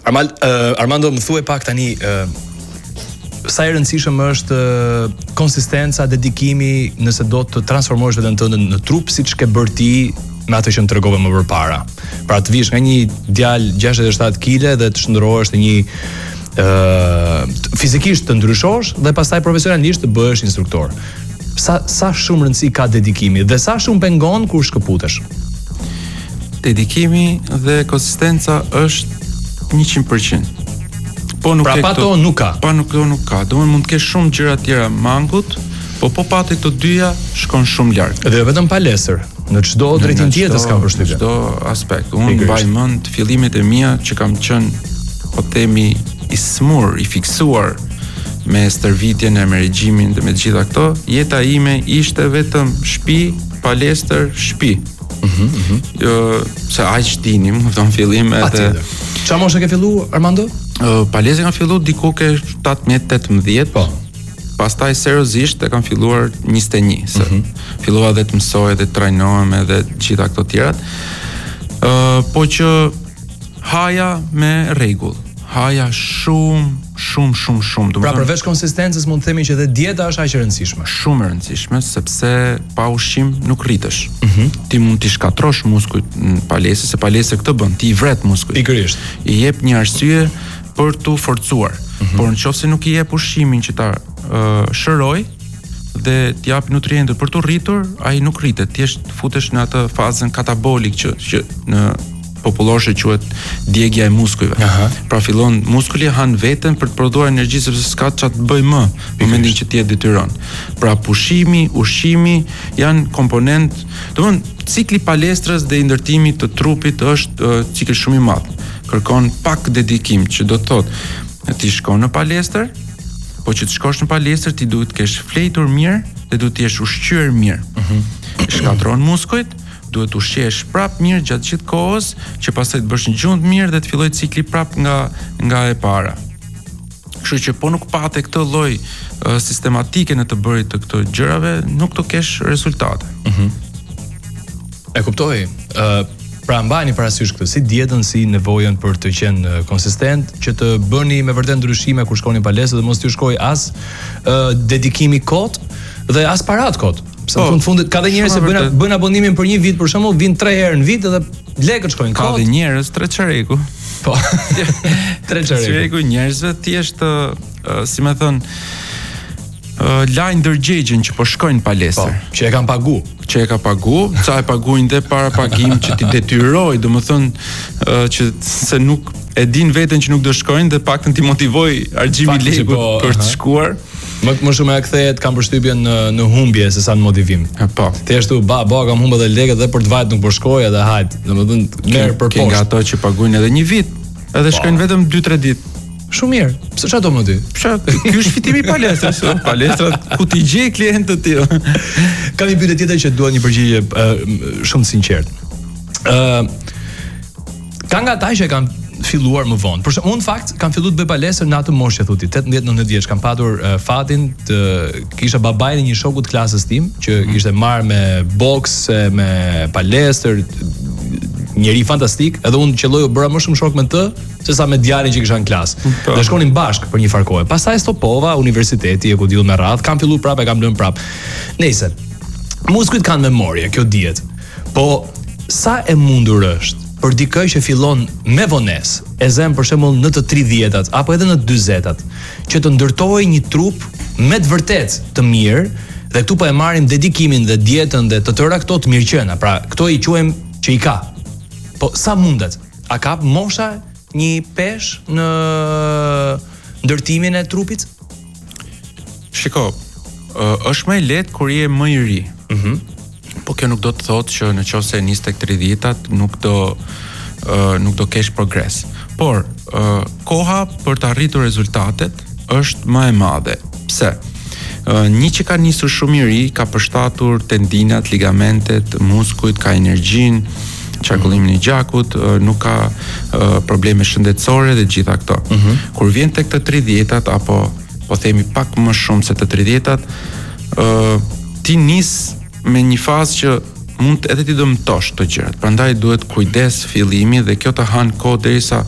Armando, më thuaj pak tani sa e rëndësishme është konsistenca, dedikimi nëse do të transformosh veten tënde në trup siç ke bërë ti me atë që më tregove më përpara. Pra të vish nga një djalë 67 kg dhe të shndërrohesh në një fizikisht të ndryshosh dhe pastaj profesionalisht të bëhesh instruktor. Sa shumë rëndësi ka dedikimi dhe sa shumë pengon kur shkëputesh? Dedikimi dhe konsistenca është 100%. Po nuk nuk ka. Nuk ka. Domethënë mund të kesh shumë gjëra të tjera mangut, po pati këto dyja shkon shumë larg. Dhe vetëm palestër, në çdo drejtim tjetër s'kam përshtypje. Çdo aspekt. Unë mbaj mend fillimet e mia që kam qenë, po themi, i smur, i fiksuar me stërvitjen e me regjimin dhe me të gjitha këto. Jeta ime ishte vetëm shtëpi, palestër, shtëpi. Se aq dinim, në fillim edhe. Çfarë moshe ke filluar, Armando? Palestër kam filluar diku ke 17-18. Po. Pastaj seriozisht e kam filluar 21, se fillova dhe të mësoj dhe të trajnohem edhe gjitha këto tjerat. Po që haja me rregull. Haja shumë. Pra përveç konsistencës mund të themi që edhe dieta është aq e rëndësishme. Shumë e rëndësishme, sepse pa ushqim nuk rritesh. Ti mund t'i shkatrosh muskujt në palestër, se palestër këtë bën, ti i vret muskujt. Pikërisht. I jep një arsye për t'u forcuar. Por nëse nuk i jep ushqimin që ta shëroj dhe t'jap nutrientët për t'u rritur, ai nuk rritet. Ti futesh në atë fazën katabolik që në popullorisht quhet djegja e muskujve. Pra fillon muskuli han veten për të prodhuar energji sepse s'ka ç'a të bëj më në momentin që ti e detyron. Pra pushimi, ushqimi janë komponent, domthonë cikli palestrës dhe i ndërtimit të trupit është cikël shumë i madh. Kërkon pak dedikim, që do të thotë ti shkon në palestër, po që të shkosh në palestër ti duhet të kesh fletur mirë dhe duhet të jesh ushqyer mirë. Shkatron muskujt, duhet të ushqesh prap mirë gjatë gjithë kohës, që pastaj të bësh një gjumë mirë dhe të filloj cikli prap nga e para. Kështu që po nuk pate këtë lloj sistematike në të bërit të këto gjërave, nuk të kesh rezultate. E kuptoj. Pra mbajeni parasysh këtë, si dietën, si nevojën për të qenë konsistent, që të bëni me vërtet ndryshime kur shkoni në palestër dhe mos t'ju shkoj as dedikimi kot dhe as parat kot. Pse në fundit ka dhe njerëz që bëjnë abonimin për një vit, për shembull, vijnë 3 herë në vit dhe lekët shkojnë kot. Ka dhe njerëz 3 çareku. Po. 3 çareku njerëzve thjesht si më thon lajnë ndërgjegjen që po shkojnë në palestër. Po, që e kanë pagu. Që e ka pagu, ca e paguajnë dhe para pagim që ti detyroj, domethënë që se nuk e din veten që nuk do shkojnë dhe paktën ti motivoj argjimi lekut për të shkuar. Më shumë e kthehet kam përshtypjen në humbje se sa në motivim. Po. Thjesht kam humbur dhe lekët dhe për të vajt nuk po shkoj edhe hajt. Domethënë merr për poshtë. Nga ato që paguajnë edhe një vit, edhe shkojnë vetëm 2-3 ditë. Shumë mirë. Pse çfarë do më ty? Ky është fitimi i palestrës. Palestrat ku ti gjej klientë të tillë. Kam një pyetje tjetër që dua një përgjigje shumë të sinqertë. Ka nga ata që kanë filluar më vonë. Por unë në fakt kam filluar të bëj palestër në atë moshë thotë 18-19 vjeç. Kam patur fatin të kisha babain e një shoku të klasës tim që ishte marrë me boks, me palestër, njeri fantastik, edhe unë qelloj u bëra më shumë shok me të se sa me djalin që kisha në klasë. Dhe shkonim bashkë për një farë kohe. Pastaj stopova, universiteti e ku diell me radhë, kam filluar prapë, kam lënë prapë. Nëse muskujt kanë memorie, kjo dihet. Po sa e mundur është për dikë që fillon me vonesë, e zëm për shembull në të 30-tat apo edhe në 40-tat, që të ndërtojë një trup me të vërtet të mirë, dhe këtu po e marrim dedikimin dhe dietën dhe të tëra këto të mirëqenia. Pra, këto i quajmë që i ka. Po sa mundet? A ka mosha një pesh në ndërtimin e trupit? Shiko, është më e lehtë kur je më i ri. Po kjo nuk do të thotë që nëse nis tek 30-tat nuk do kesh progres. Por koha për të arritur rezultatet është më e madhe. Pse? Një që ka nisur shumë i ri ka përshtatur tendinat, ligamentet, muskujt, ka energjinë, qarkullimin e gjakut, nuk ka probleme shëndetësore dhe gjitha këto. Kur vjen tek të 30-tat apo po themi pak më shumë se të 30-tat, ti nis me një fazë që mund edhe ti dëmtosh të gjërat. Prandaj duhet kujdes fillimi dhe kjo të han kohë derisa këto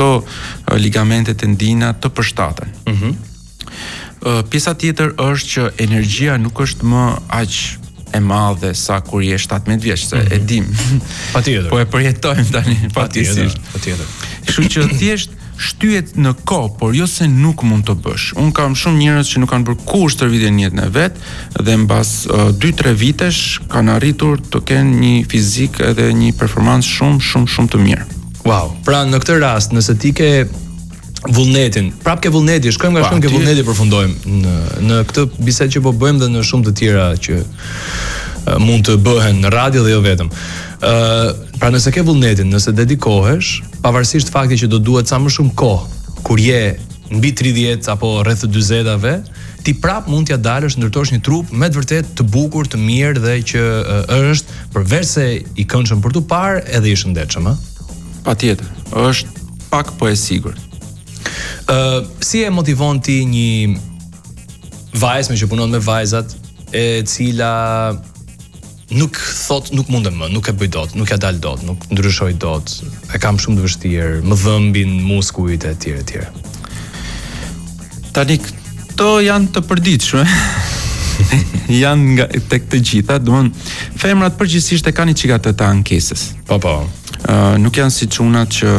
këto ligamente tendina të përshtaten. Pjesa tjetër është që energjia nuk është më aq e madhe sa kur je 17 vjeç, se e dim. Patjetër. Po e përjetojmë tani fatkeqësisht. Patjetër. Kështu që thjesht shtyhet në kohë, por jo se nuk mund të bësh. Un kam shumë njerëz që nuk kanë bërë kurrë stërvitje në jetën e vet dhe mbas 2-3 vitesh kanë arritur të kenë një fizik edhe një performancë shumë të mirë. Wow. Pra në këtë rast, nëse ti ke vullnetin, prap ke vullneti, shkojmë nga shumë ke vullneti, përfundojmë në këtë bisedë që po bëjmë dhe në shumë të tjera që mund të bëhen në radio dhe jo vetëm. Pra nëse ke vullnetin, nëse dedikohesh, pavarësisht faktit që do duhet sa më shumë kohë, kur je mbi 30 apo rreth 40-ave, ti prap mund t'ja dalësh, ndërtosh një trup me të vërtet të bukur, të mirë dhe që është përveç se i këndshëm për tu parë, edhe i shëndetshëm, Patjetër, është pak po e sigurt. Si e motivon ti një vajzë që punon me vajzat, e cila nuk thot nuk mundem më, nuk e bëj dot, nuk ja dal dot, nuk ndryshoj dot, e kam shumë të vështirë, më dhëmbin muskujt e tjerë etj. Tani këto janë të përditshme. Janë nga tek të gjitha, domthon femrat përgjithsisht e kanë çika të ankesës. Po. Nuk janë si çunat që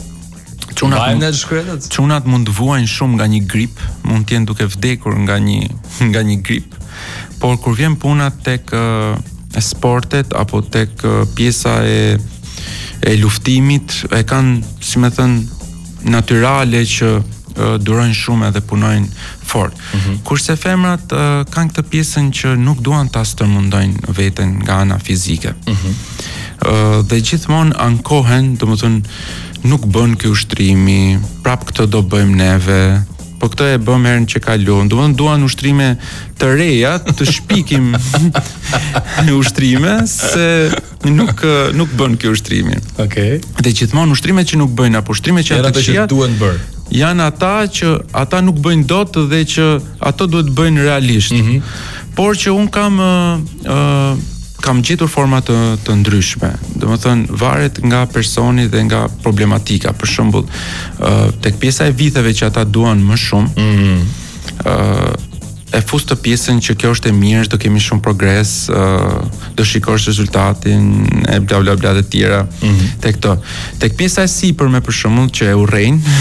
çunat mund të vuajnë shumë nga një grip, mund të jenë duke vdekur nga një grip. Por kur vjen puna tek sportet apo tek pjesa e luftimit, e kanë, si më thën, natyrale që durojnë shumë edhe punojnë fort. Kurse femrat kanë këtë pjesën që nuk duan ta stërmundojnë veten nga ana fizike. Dhe gjithmonë ankohen, domethënë nuk bën ky ushtrimi, prap këtë do bëjmë neve, po këtë e bëm herën që kalon. Domethënë duan ushtrime të reja, të shpikim ushtrime se nuk bën ky ushtrimi. Okej. Dhe gjithmonë ushtrimet që nuk bëjnë apo ushtrimet që ata që duhen bërë, janë ata që ata nuk bëjnë dot dhe që ato duhet bëjnë realisht. Por që un kam gjetur forma të ndryshme. Domethënë varet nga personi dhe nga problematika. Për shembull, tek pjesa e viteve që ata duan më shumë, e fus të pjesën që kjo është e mirë, do kemi shumë progres, do shikosh rezultatin e bla bla bla të tjera. Tek këto. Tek pjesa e sipërme për shembull që e urrejnë,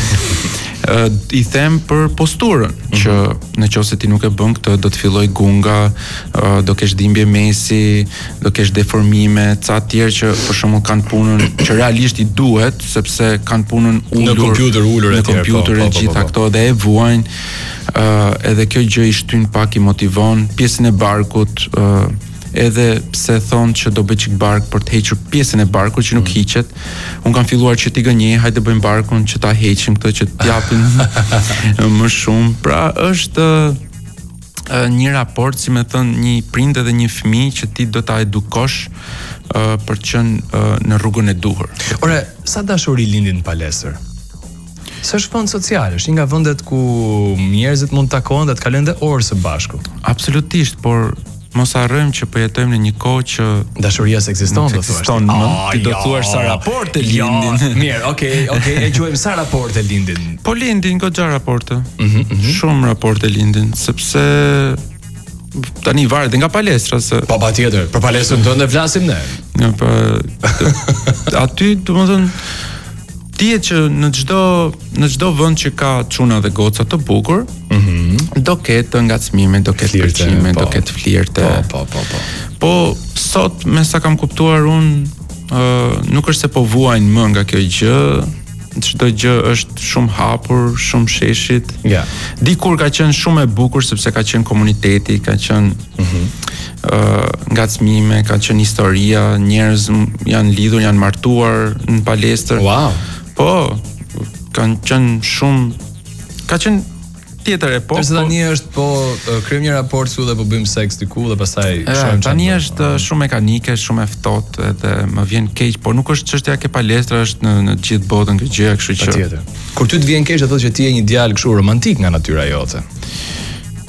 i them për posturën, që nëse ti nuk e bën këtë, do të filloj gunga, do kesh dhimbje mesi, do kesh deformime, ca të tjerë që për shembull kanë punën që realisht i duhet, sepse kanë punën ulur në kompjuter e gjitha këto dhe e vuajnë, edhe kjo gjë i shtyn pak, i motivon. Pjesën e barkut, edhe pse thonë që do bëj çik bark për të hequr pjesën e barkut që nuk hiqet. Un kam filluar që ti gënjej, hajde bëjmë barkun që ta heqim këtë, që t'japin më shumë. Pra është një raport, si më thën, një prind dhe një fëmijë që ti do ta edukosh për të qenë në rrugën e duhur. Ore, sa dashuri lindin në palestër? S'është fond social, është një nga vendet ku njerëzit mund të takohen dhe të kalojnë dhe orë së bashku. Absolutisht, por mos harrojmë që po jetojmë në një kohë që dashuria s'ekziston, do thuash. Ti do thuash sa raporte lindin. Mirë, okay, e quajmë sa raporte lindin. Po lindin goxha raporte. Shumë raporte lindin, sepse tani varet nga palestra se po patjetër, për palestrën tënde flasim ne. Jo, po aty domethënë dihet që në çdo vend që ka çuna dhe goca të bukur, do ketë ngacmime, do ketë përqime, do ketë flirte. Po sot me sa kam kuptuar unë, nuk është se po vuajnë më nga kjo gjë, çdo gjë është shumë hapur, shumë sheshit. Dikur ka qenë shumë e bukur sepse ka qenë komuniteti, ka qenë ngacmime, ka qenë historia, njerëz janë lidhur, janë martuar në palestër. Wow. Po, kanë qenë shumë, ka qenë tjetër e po. Përse tani është po kryejmë një raport këtu dhe po bëjmë seks diku dhe pastaj shohim. Tani është shumë mekanike, shumë e ftohtë edhe më vjen keq, por nuk është çështja e palestra, është në të gjithë botën kjo gjë, kështu që. Patjetër. Kur ty të vjen keq, do thotë që ti je një djalë kështu romantik nga natyra jote.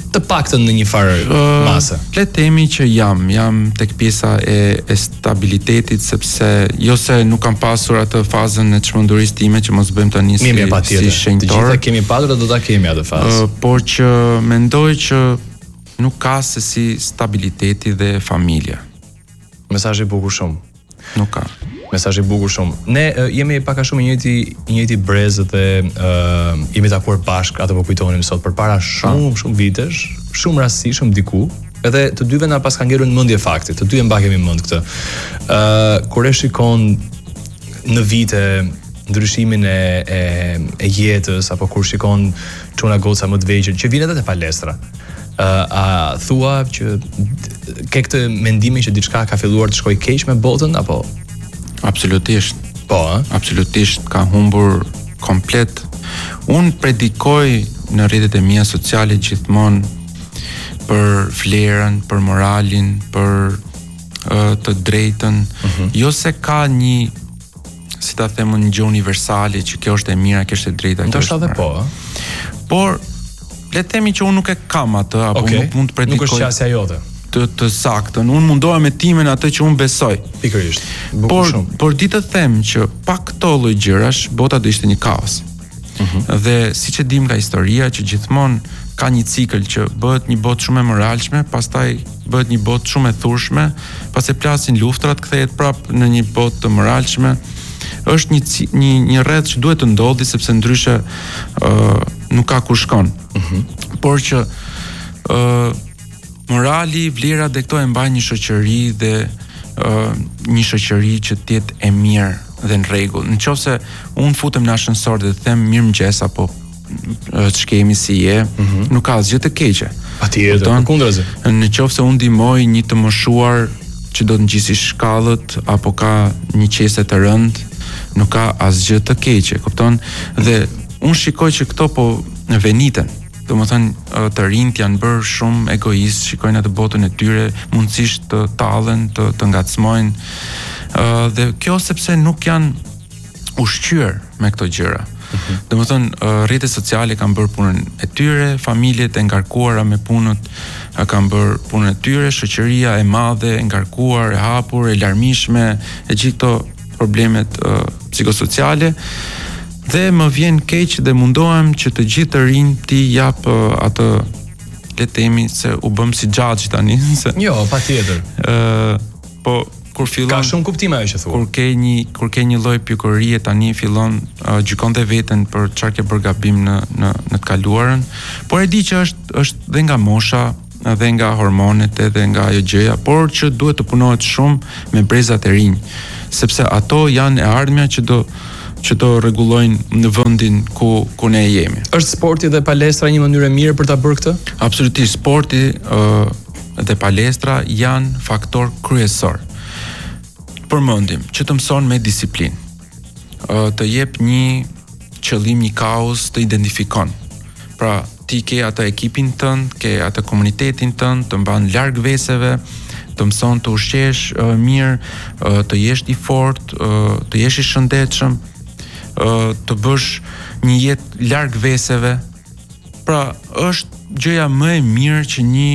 të paktën në një farë mase. Le të themi që jam tek pjesa e stabilitetit, sepse jo se nuk kam pasur atë fazën e çmendurisë time që mos bëjmë tani si shenjtor. Të gjitha kemi padur dhe do ta kemi atë fazë. Por që mendoj që nuk ka se si stabiliteti dhe familja. Mesazh i bukur shumë. Nuk ka. Mesazh i bukur shumë. Ne jemi pak a shumë i njëjti brez dhe jemi takuar bashk, atë po kujtonim sot përpara shumë vitesh, shumë rastësishëm diku, edhe të dyve na pas ka ngelur në mendje fakti, të dy e mbakemi mend këtë. Kur e shikon në vite ndryshimin e jetës, apo kur shikon çuna goca më të vegjël që vinë edhe te palestra. A thua që ke këtë mendimin që diçka ka filluar të shkojë keq me botën apo? Absolutisht. Po, absolutisht ka humbur komplet. Unë predikoj në rrjetet e mia sociale gjithmonë për vlerën, për moralin, për të drejtën. Jo se ka një, si ta them, një gjë universale që kjo është e mira, kjo është e drejta, kjo është. Ndoshta edhe po, Por le të themi që unë nuk e kam atë, apo nuk mund të predikoj. Nuk është qasja jote. Të saktën. Unë mundohem me timen atë që unë besoj. Pikërisht. Por ditë të them që pa këto lloj gjërash, bota do ishte një kaos. Dhe siç e dim nga historia që gjithmonë ka një cikël që bëhet një botë shumë e moralshme, pastaj bëhet një botë shumë e thurshme, pastaj plasin luftrat, kthehet prapë në një botë të moralshme. Është një rreth që duhet të ndodhi sepse ndryshe nuk ka ku shkon. Por që morali, vlera dhe këto e mbajnë një shoqëri dhe një shoqëri që të jetë e mirë dhe në rregull. Nëse unë futem në ashensor dhe them mirëmëngjes apo ç'kemi si je, nuk ka asgjë të keqe. Patjetër, përkundrazi. Nëse unë ndihmoj një të moshuar që do të ngjisi shkallët apo ka një qese të rënd, nuk ka asgjë të keqe, kupton? Dhe unë shikoj që këto po veniten. Domethënë të rinjt janë bërë shumë egoist, shikojnë atë botën e tyre, mundësisht të tallen, të ngacmojnë. Dhe kjo sepse nuk janë ushqyer me këto gjëra. Domethënë rrjetet sociale kanë bërë punën e tyre, familjet e ngarkuara me punët kanë bërë punën e tyre, shoqëria e madhe, e ngarkuar, e hapur, e larmishme, e gjithë këto problemet psikosociale. Dhe më vjen keq dhe mundohem që të gjithë të rinj ti jap atë, le të themi se u bëm si xhaxhi tani, se. Jo, patjetër. Po kur fillon ka shumë kuptim ajo që thua. Kur ke një lloj pjekurie tani fillon gjykon dhe veten për çfarë ke bërë gabim në të kaluarën, por e di që është dhe nga mosha, dhe nga hormonet edhe nga ajo gjëja, por që duhet të punohet shumë me brezat e rinj, sepse ato janë e ardhmja që do rregullojnë në vendin ku ne jemi. Është sporti dhe palestra një mënyrë e mirë për ta bërë këtë? Absolutisht, sporti dhe palestra janë faktor kryesor. Përmendim që të mëson me disiplinë. Të jep një qëllim, një kauz, të identifikon. Pra, ti ke atë ekipin tënd, ke atë komunitetin tënd, të mban larg veseve, të mëson të ushqesh mirë, të jesh i fortë, të jesh i shëndetshëm, të bësh një jetë larg veseve. Pra, është gjëja më e mirë që një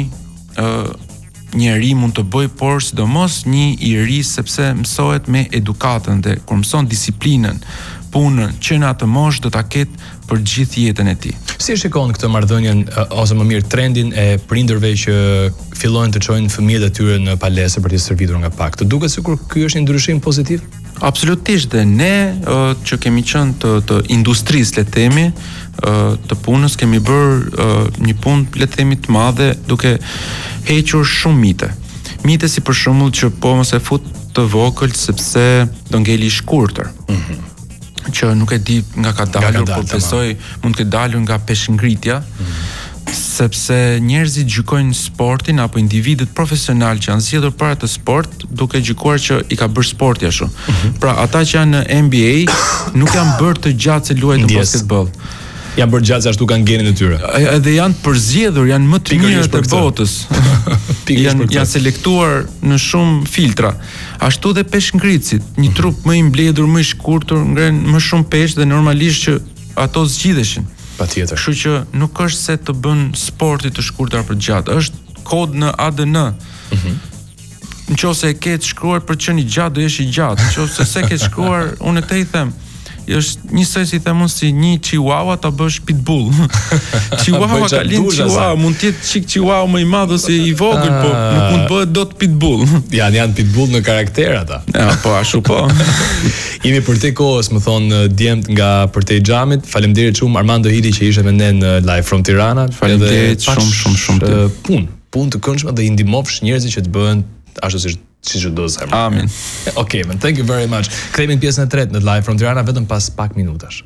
njeri mund të bëj, por sidomos një i ri, sepse mësohet me edukatën dhe kur mëson disiplinën, punën që në atë moshë do ta ketë për gjithë jetën e tij. Si e shikon këtë marrëdhënien ose më mirë trendin e prindërve që fillojnë të çojnë fëmijët e tyre në palestër për të stërvitur nga pak? Të duket sikur ky është një ndryshim pozitiv? Absolutisht, dhe ne që kemi qenë të industrisë, le të themi, të punës, kemi bërë një punë, le të themi, të madhe, duke hequr shumë mite. Mite si për shembull që po mos e fut të vogël sepse do ngeli i shkurtër. Që nuk e di nga ka dalur, por besoj mund të dalur nga peshngritja, sepse njerëzit gjykojnë sportin apo individët profesional që janë zgjedhur para të sport duke gjykuar që i ka bërë sporti ashtu. Pra ata që janë në NBA nuk janë bërë të gjatë se luajnë basketball. Janë bërë gjatë ashtu kanë genin e tyre. Edhe janë përzgjedhur, janë më të mirët e botës. Janë selektuar në shumë filtra. Ashtu dhe peshngritësit, një trup më i mbledhur, më i shkurtër, ngren më shumë peshë dhe normalisht që ato zgjidheshin. Patjetër. Kështu që nuk është se të bën sporti të shkurtër për gjatë, është kod në ADN. Nëse e ke të shkruar për të qenë i gjatë, do jesh i gjatë. Nëse s'e ke shkruar, unë këtë i them, është njësoj si them unë si një chihuahua ta bësh pitbull. Chihuahua ka lind chihuahua, mund të jetë çik chihuahua më i madh ose i vogël, po nuk mund të bëhet dot pitbull. Janë pitbull në karakter ata. Ja, po ashtu po. Jemi për te kohës, më thonë djemt nga për te xhamit. Faleminderit shumë Armando Hili që ishte me ne në Live from Tirana. Faleminderit shumë. Punë të këndshme dhe i ndihmofsh njerëzit që të bëhen ashtu siç do të them. Amin. Okay, man, thank you very much. Kthehemi në pjesën e tretë në Live from Tirana vetëm pas pak minutash.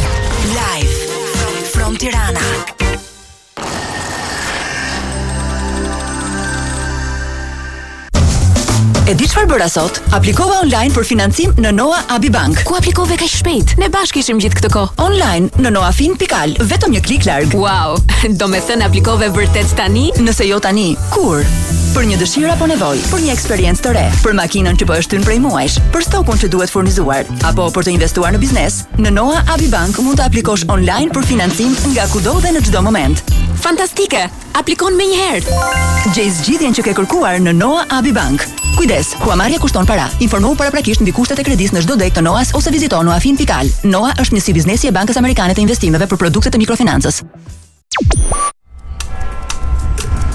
Live from Tirana. E di çfarë bëra sot? Aplikova online për financim në Noa Abi Bank. Ku aplikove kaq shpejt? Ne bashkë ishim gjithë këtë kohë. Online në noafin.al, vetëm një klik larg. Wow, do me thënë aplikove vërtet tani? Nëse jo tani, kur? Për një dëshirë apo nevojë, për një eksperiencë të re, për makinën që po është hyrë prej muajsh, për stokun që duhet furnizuar, apo për të investuar në biznes, në Noa Abi Bank mund të aplikosh online për financim nga kudo dhe në çdo moment. Fantastike! Aplikon menjëherë. Gjej zgjidhjen që ke kërkuar në Noa Abi Bank. Kujdes, huamarrja kushton para. Informohu paraprakisht mbi kushtet e kredisë në çdo dek të Noas ose vizito noafin.al. Noa është njësi biznesi e Bankës Amerikane të Investimeve për produkte të mikrofinancës.